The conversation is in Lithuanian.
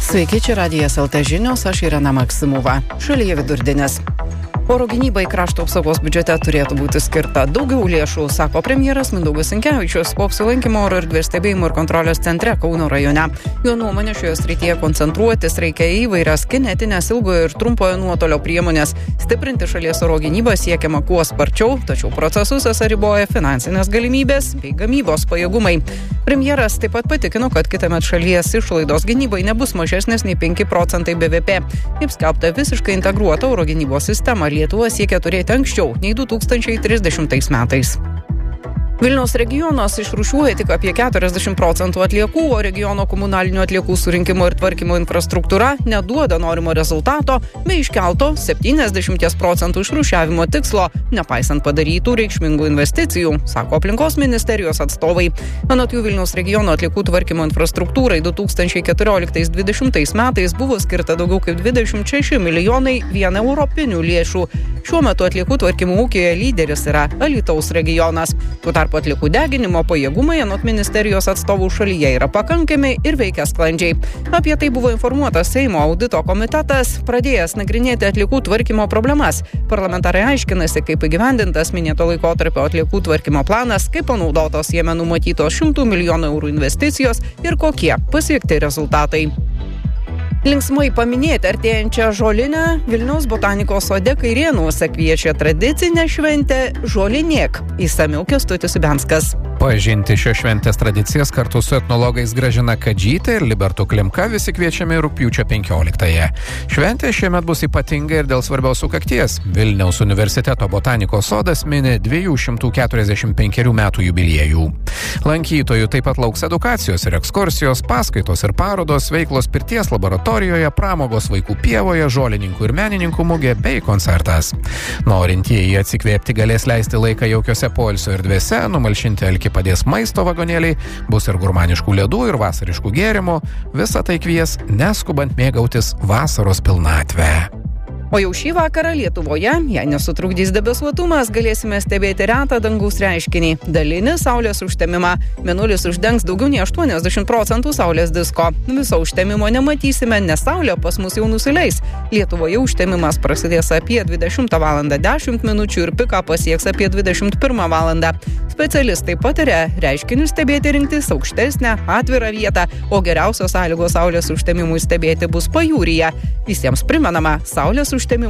Sveiki, čia Radijas LT žinios, aš Irena Maksimova. Šalyje vidurdienis. Oro gynybai krašto apsaugos biudžete turėtų būti skirta daugiau lėšų, sako premjeras Mindaugas Sinkevičius po apsilankymo oro erdvės stebėjimo ir kontrolės centre Kauno rajone. Jo nuomonė, šioje srityje koncentruotis reikia įvairias kinetinės ilgojo ir trumpojo nuotolio priemonės. Stiprinti šalies oro gynybą siekiama kuo sparčiau, tačiau procesus esą riboja finansinės galimybės bei gamybos pajėgumai. Premjeras taip pat patikino, kad kitąmet šalies išlaidos gynybai nebus mažesnės nei 5% BVP. Kaip skelbta, visiškai integruota oro gynybos sistema Lietuva siekia turėti anksčiau nei 2030 metais. Vilniaus regionas išrūšiuoja tik apie 40% atliekų, o regiono komunalinių atliekų surinkimo ir tvarkymo infrastruktūra neduoda norimo rezultato bei iškelto 70% išrūšiavimo tikslo, nepaisant padarytų reikšmingų investicijų, sako aplinkos ministerijos atstovai. Anot jų, Vilniaus regiono atliekų tvarkymo infrastruktūrai 2014-2020 metais buvo skirta daugiau kaip 26 milijonai vien europinių lėšų. Šiuo metu atliekų tvarkymo ūkyje lyderis yra Alytaus regionas. Tuo tarpu atliekų deginimo pajėgumai anot ministerijos atstovų šalyje yra pakankami ir veikia sklandžiai. Apie tai buvo informuotas Seimo audito komitetas, pradėjęs nagrinėti atliekų tvarkymo problemas. Parlamentarai aiškinasi, kaip įgyvendintas minėto laikotarpio atliekų tvarkymo planas, kaip panaudotos jame numatytos 100 milijonų eurų investicijos ir kokie pasiekti rezultatai. Linksmai paminėti artėjančią žolinę Vilniaus botanikos sode Kairėnuose kviečia tradicinę šventę Žolinėk. Išsamiau Kęstutis Ibenskas. Pažinti šios šventės tradicijas kartu su etnologais Gražina Kadžytė ir Libertu Klimka visi kviečiami rugpjūčio 15-ąją. Šventė šiemet bus ypatinga ir dėl svarbios sukakties. Vilniaus universiteto botanikos sodas mini 245 metų jubiliejų. Lankytojų taip pat lauks edukacijos ir ekskursijos, paskaitos ir parodos, veiklos pirties laboratorijoje, pramogos vaikų pievoje, žolininkų ir menininkų mugė bei koncertas. Norintieji atsikvėpti galės leisti laiką jaukiose poilsio erdvėse, numalšinti alkį padės maisto vagonėliai, bus ir gurmaniškų ledų ir vasariškų gėrimų. Visą tai kvies neskubant mėgautis vasaros pilnatvę. O jau šį vakarą Lietuvoje, jei nesutrukdys debesuotumas, galėsime stebėti retą dangaus reiškinį – dalinį saulės užtemimą. Mėnulis uždengs daugiau nei 80% saulės disko. Viso užtemimo nematysime, nes saulė pas mus jau nusileis. Lietuvoje užtemimas prasidės apie 20:10 ir piką pasieks apie 21:00. Specialistai pataria reiškinius stebėti rinktis aukštesnę, atvirą vietą, o geriausios sąlygos saulės užtemimui stebėti bus pajūryje. Visiems primenama, saulės užtemimui